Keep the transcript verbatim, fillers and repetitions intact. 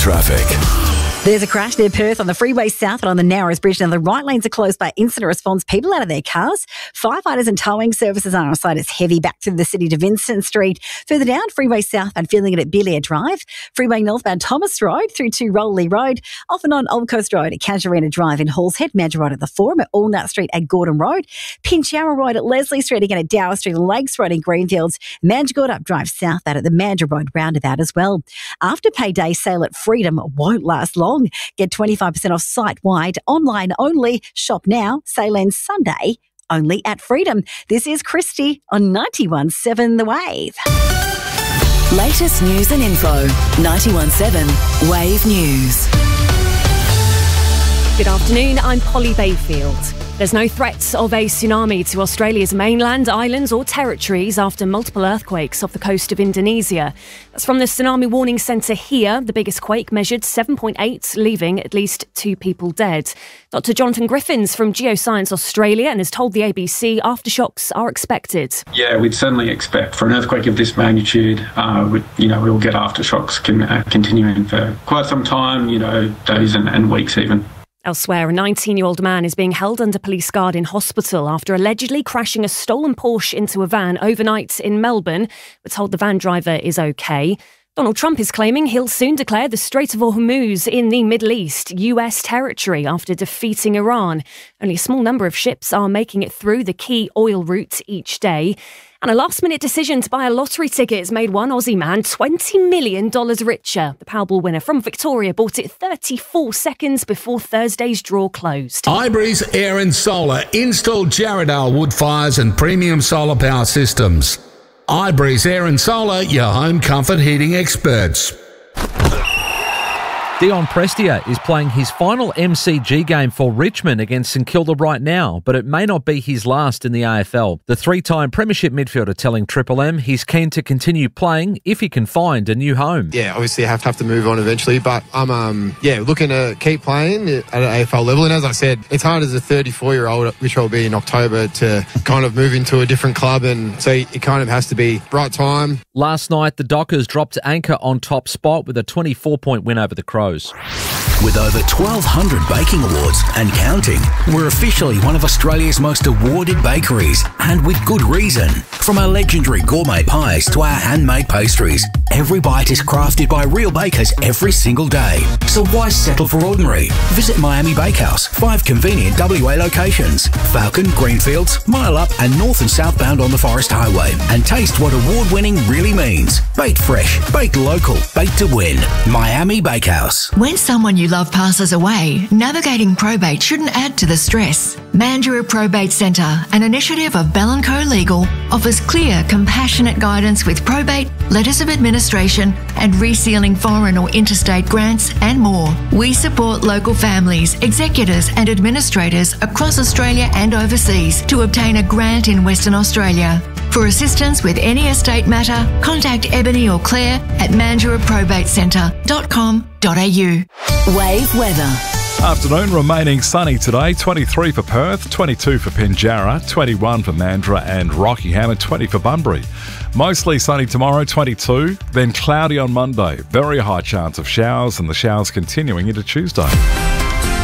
traffic. There's a crash near Perth on the freeway south and on the Narrows Bridge. Now, the right lanes are closed by incident response. People out of their cars. Firefighters and towing services are on site. It's heavy back through the city to Vincent Street. Further down, freeway south and feeling it at Beelair Drive. Freeway northbound Thomas Road through to Roley Road. Off and on Old Coast Road at Casuarina Drive in Halls Head. Madge Road at the Forum at Allnut Street at Gordon Road. Pinjarra Road at Leslie Street, again at Dower Street. Lakes Road in Greenfields. Madge Gordup Drive south out at the Madge Road roundabout as well. Afterpay Day sale at Freedom won't last long. Get twenty-five percent off site-wide, online only. Shop now. Sale ends Sunday, only at Freedom. This is Christy on ninety-one point seven The Wave. Latest news and info. ninety-one point seven Wave News. Good afternoon, I'm Polly Bayfield. There's no threat of a tsunami to Australia's mainland, islands or territories after multiple earthquakes off the coast of Indonesia. That's from the Tsunami Warning Centre here. The biggest quake measured seven point eight, leaving at least two people dead. Doctor Jonathan Griffins from Geoscience Australia and has told the A B C aftershocks are expected. Yeah, we'd certainly expect for an earthquake of this magnitude, uh, we, you know, we'll get aftershocks can, uh, continuing for quite some time, you know, days and, and weeks even. Elsewhere, a nineteen-year-old man is being held under police guard in hospital after allegedly crashing a stolen Porsche into a van overnight in Melbourne. We're told the van driver is okay. Donald Trump is claiming he'll soon declare the Strait of Hormuz in the Middle East U S territory after defeating Iran. Only a small number of ships are making it through the key oil route each day. And a last-minute decision to buy a lottery ticket has made one Aussie man twenty million dollars richer. The Powerball winner from Victoria bought it thirty-four seconds before Thursday's draw closed. iBreeze Air and Solar installed Jarrahdale wood fires and premium solar power systems. iBreeze Air and Solar, your home comfort heating experts. Dion Prestia is playing his final M C G game for Richmond against St Kilda right now, but it may not be his last in the A F L. The three-time premiership midfielder telling Triple M he's keen to continue playing if he can find a new home. Yeah, obviously I have to have to move on eventually, but I'm um yeah looking to keep playing at an A F L level. And as I said, it's hard as a thirty-four-year-old, which I'll be in October, to kind of move into a different club, and so it kind of has to be right time. Last night, the Dockers dropped anchor on top spot with a twenty-four point win over the Crows. With over twelve hundred baking awards and counting, we're officially one of Australia's most awarded bakeries, and with good reason. From our legendary gourmet pies to our handmade pastries, every bite is crafted by real bakers every single day. So why settle for ordinary? Visit Miami Bakehouse, five convenient W A locations: Falcon, Greenfields, Mile Up and north and southbound on the Forest Highway, and taste what award-winning really means. Baked fresh, baked local, baked to win. Miami Bakehouse. When someone you love passes away, navigating probate shouldn't add to the stress. Mandurah Probate Centre, an initiative of Bell and Co Legal, offers clear, compassionate guidance with probate, letters of administration and resealing foreign or interstate grants and more. We support local families, executors and administrators across Australia and overseas to obtain a grant in Western Australia. For assistance with any estate matter, contact Ebony or Claire at mandurah probate centre dot com dot a u. Wave weather. Afternoon remaining sunny today, twenty-three for Perth, twenty-two for Pinjarra, twenty-one for Mandurah and Rockingham and twenty for Bunbury. Mostly sunny tomorrow, twenty-two, then cloudy on Monday. Very high chance of showers and the showers continuing into Tuesday.